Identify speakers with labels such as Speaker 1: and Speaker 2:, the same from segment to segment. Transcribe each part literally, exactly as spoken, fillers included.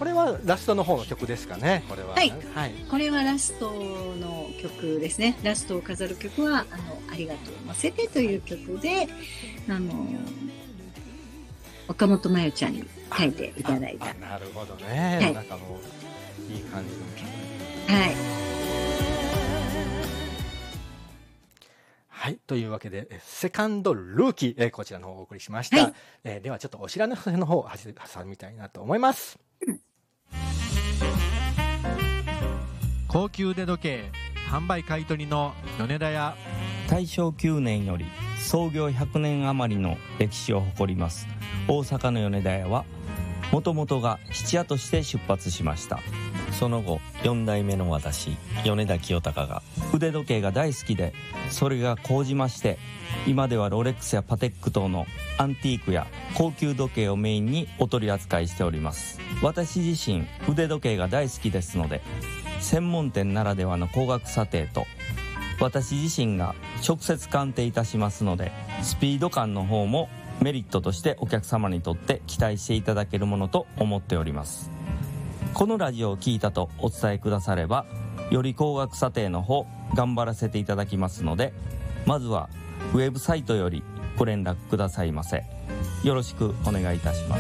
Speaker 1: これはラストの方の曲ですかね、これは。
Speaker 2: はい。
Speaker 1: はい、
Speaker 2: これはラストの曲ですね。ラストを飾る曲は、あの、ありがとう乗せてという曲で、あの、岡本真代ちゃんに書いていただいた。
Speaker 1: なるほどね。はい、なんかもう、いい感じの曲。はい。はい。というわけで、セカンドルーキー、えー、こちらの方をお送りしました。はい、えー、ではちょっとお知らせの方を挟みたいなと思います。うん、
Speaker 3: 高級腕時計販売買取の米田屋。
Speaker 4: 大正きゅうねんより創業ひゃくねん余りの歴史を誇ります大阪の米田屋は、もともとが質屋として出発しました。その後よん代目の私、米田清隆が腕時計が大好きで、それが高じまして、今ではロレックスやパテック等のアンティークや高級時計をメインにお取り扱いしております。私自身腕時計が大好きですので、専門店ならではの高額査定と、私自身が直接鑑定いたしますので、スピード感の方もメリットとしてお客様にとって期待していただけるものと思っております。このラジオを聞いたとお伝えくだされば、より高額査定の方頑張らせていただきますので、まずはウェブサイトよりご連絡くださいませ。よろしくお願いいたします。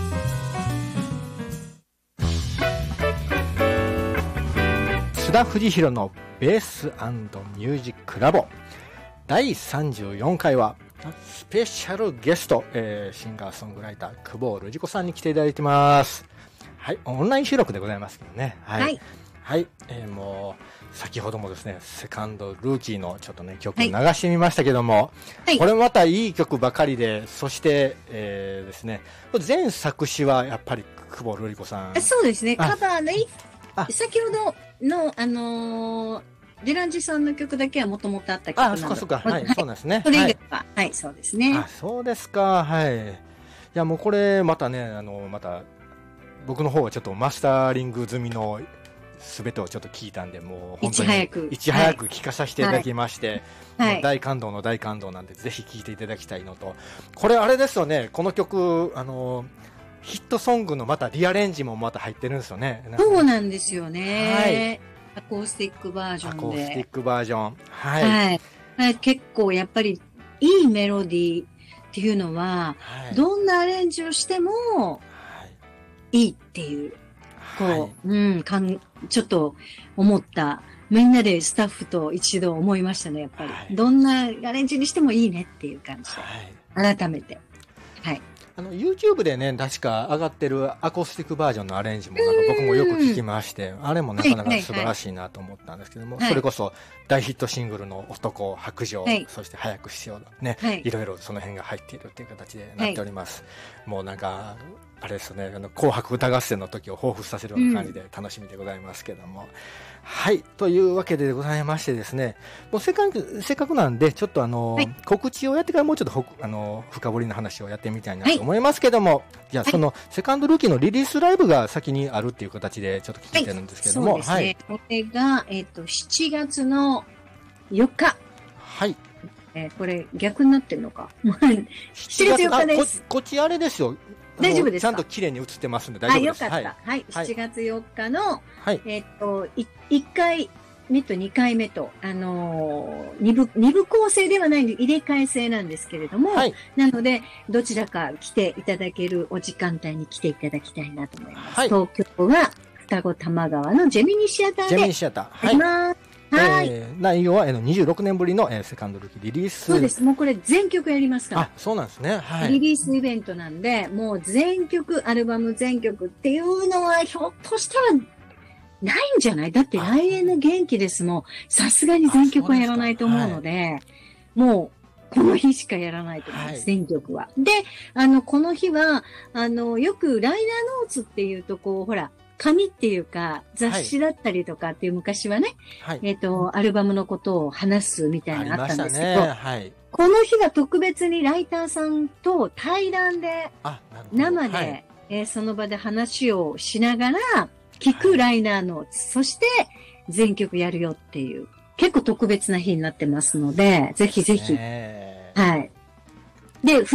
Speaker 1: 須田藤弘のベース&ミュージックラボだいさんじゅうよんかいはスペシャルゲスト、えー、シンガーソングライター久保瑠璃子さんに来ていただいてます。はい、オンライン収録でございますけどね。はい、はいはい、えー、もう先ほどもですね、セカンドルーキーのちょっとね曲流してみましたけども、はい、これまたいい曲ばかりで、そして、えー、ですね、全作詞はやっぱり久保瑠璃子さん。
Speaker 2: そうですね、カバーね。先ほどのあのー、デランジさんの曲だけはもともとあった曲なので。
Speaker 1: あ、そうかそうか、はい、はい、そうなんですね。
Speaker 2: それ以外は、はい、はい、そうですね。
Speaker 1: あ、そうですか、はい。いやもうこれまたね、あのまた僕の方はちょっとマスターリング済みのすべてをちょっと聞いたんで、もう本当にいち早くいち早く聞かさせていただきまして、はい、大感動の大感動なんで、ぜひ聞いていただきたいのと、これあれですよね、この曲あのヒットソングのまたリアレンジもまた入ってるんですよね。
Speaker 2: そうなんですよね。はい、アコースティックバージョンで。アコースティックバージョン。はい。はいはい、結構やっぱりいいメロディーっていうのは、はい、どんなアレンジをしてもいいっていう、こう、はい、うん、かん、ちょっと思った。みんなでスタッフと一度思いましたね、やっぱり。はい、どんなアレンジにしてもいいねっていう感じで。はい、改めて。はい。
Speaker 1: あの YouTube でね、確か上がってるアコースティックバージョンのアレンジもなんか僕もよく聞きまして、あれもなかなか素晴らしいなと思ったんですけども、はいはいはい、それこそ大ヒットシングルの男、白状、はい、そして早くしようね、はい、いろいろその辺が入っているっていう形でなっております。はい、もうなんか、あれですね、あの紅白歌合戦の時を彷彿させるような感じで楽しみでございますけども、うん、はい、というわけでございましてですね、もうせっかく、せっかくなんでちょっとあの、はい、告知をやってからもうちょっとほあの深掘りの話をやってみたいなと思いますけども、はい、じゃあその、はい、セカンドルーキーのリリースライブが先にあるっていう形でちょっと聞いてるんですけども、
Speaker 2: はい、そうですね、はい、これが、えっと、しちがつのよっか。
Speaker 1: はい。
Speaker 2: えー、これ逆になってるのか。しちがつよっかです。
Speaker 1: こ, こっちあれですよ。
Speaker 2: 大丈夫ですか？
Speaker 1: ちゃんと綺麗に映ってますんで大丈夫です。
Speaker 2: あ、よかった。はい。はい、しちがつよっかの、はい、えっと、いっかいめとにかいめと、あのー、二部、二部構成ではないんで、入れ替え制なんですけれども、はい、なので、どちらか来ていただけるお時間帯に来ていただきたいなと思います。はい、東京は双子玉川のジェミニシアターで。
Speaker 1: ジェミニシアター。
Speaker 2: はい。はい、
Speaker 1: えー、内容はにじゅうろくねんぶりの、えー、セカンドルーキーリリース。
Speaker 2: そうです。もうこれ全曲やりますから。
Speaker 1: あ、そうなんですね。はい。
Speaker 2: リリースイベントなんで、もう全曲、アルバム全曲っていうのはひょっとしたらないんじゃない？だって来年の元気ですもん、さすがに全曲はやらないと思うので、はい、もうこの日しかやらないと思います、はい、全曲は。で、あの、この日は、あの、よくライナーノーツっていうとこう、ほら、紙っていうか、雑誌だったりとかっていう昔はね、はい、えっと、アルバムのことを話すみたいなのあったんですけど、ね、はい、この日は特別にライターさんと対談で、生で、はい、えー、その場で話をしながら聞くライナーノーツ、はい、そして全曲やるよっていう、結構特別な日になってますので、ぜひぜひ、はい。で、